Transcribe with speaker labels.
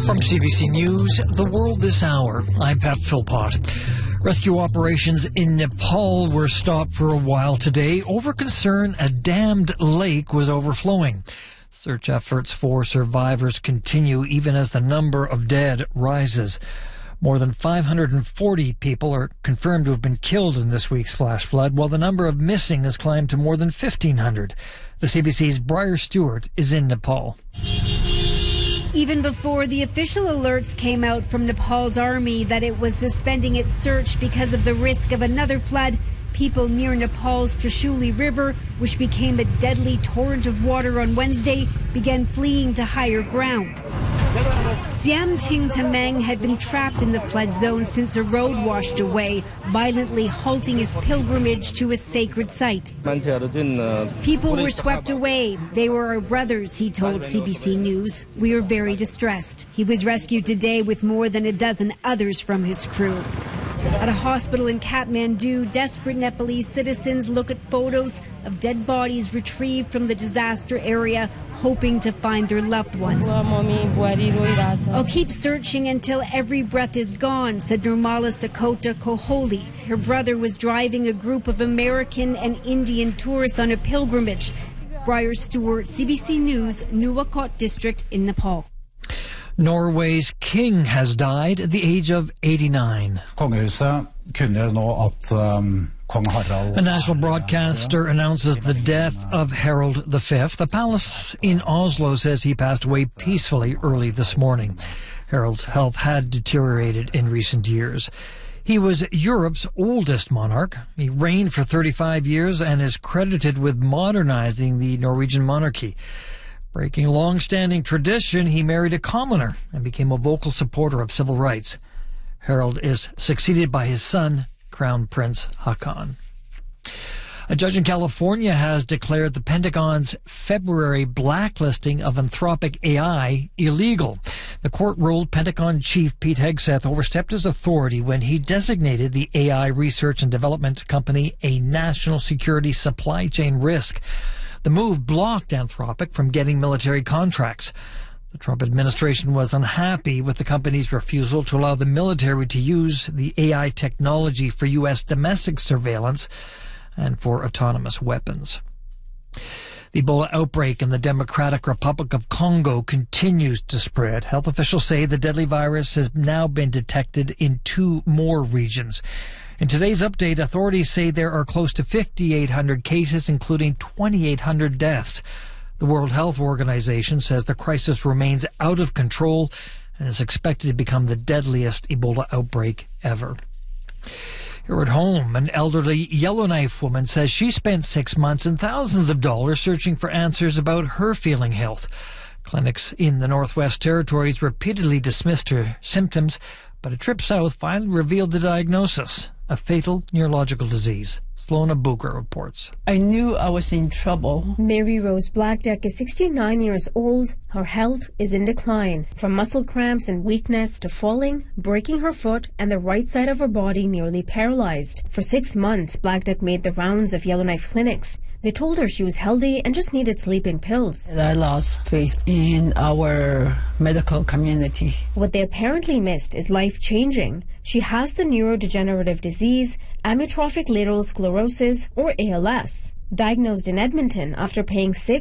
Speaker 1: From CBC News, The World This Hour, I'm Pat Philpott. Rescue operations in Nepal were stopped for a while today over concern a dammed lake was overflowing. Search efforts for survivors continue even as the number of dead rises. More than 540 people are confirmed to have been killed in this week's flash flood, while the number of missing has climbed to more than 1,500. The CBC's Briar Stewart is in Nepal.
Speaker 2: Even before the official alerts came out from Nepal's army that it was suspending its search because of the risk of another flood, people near Nepal's Trishuli River, which became a deadly torrent of water on Wednesday, began fleeing to higher ground. Siam Ting Tamang had been trapped in the flood zone since a road washed away, violently halting his pilgrimage to a sacred site. People were swept away. They were our brothers, he told CBC News. We are very distressed. He was rescued today with more than a dozen others from his crew. At a hospital in Kathmandu, desperate Nepalese citizens look at photos of dead bodies retrieved from the disaster area, hoping to find their loved ones. I'll keep searching until every breath is gone, said Nirmala Sakota Koholi. Her brother was driving a group of American and Indian tourists on a pilgrimage. Briar Stewart, CBC News, Nuwakot district in Nepal.
Speaker 1: Norway's king has died at the age of 89. A national broadcaster announces the death of Harald V. The palace in Oslo says he passed away peacefully early this morning. Harald's health had deteriorated in recent years. He was Europe's oldest monarch. He reigned for 35 years and is credited with modernizing the Norwegian monarchy. Breaking long-standing tradition, he married a commoner and became a vocal supporter of civil rights. Harald is succeeded by his son, Crown Prince Haakon. A judge in California has declared the Pentagon's February blacklisting of Anthropic AI illegal. The court ruled Pentagon Chief Pete Hegseth overstepped his authority when he designated the AI research and development company a national security supply chain risk. The move blocked Anthropic from getting military contracts. The Trump administration was unhappy with the company's refusal to allow the military to use the AI technology for U.S. domestic surveillance and for autonomous weapons. The Ebola outbreak in the Democratic Republic of Congo continues to spread. Health officials say the deadly virus has now been detected in 2 more regions. In today's update, authorities say there are close to 5,800 cases, including 2,800 deaths. The World Health Organization says the crisis remains out of control and is expected to become the deadliest Ebola outbreak ever. Here at home, an elderly Yellowknife woman says she spent 6 months and thousands of dollars searching for answers about her failing health. Clinics in the Northwest Territories repeatedly dismissed her symptoms, but a trip south finally revealed the diagnosis, a fatal neurological disease. Sloana Booker reports.
Speaker 3: I knew I was in trouble.
Speaker 4: Mary Rose Blackdeck is 69 years old. Her health is in decline, from muscle cramps and weakness to falling, breaking her foot, and the right side of her body nearly paralyzed. For 6 months, Blackdeck made the rounds of Yellowknife clinics. They told her she was healthy and just needed sleeping pills.
Speaker 3: I lost faith in our medical community.
Speaker 4: What they apparently missed is life-changing. She has the neurodegenerative disease, amyotrophic lateral sclerosis, or ALS. Diagnosed in Edmonton after paying $6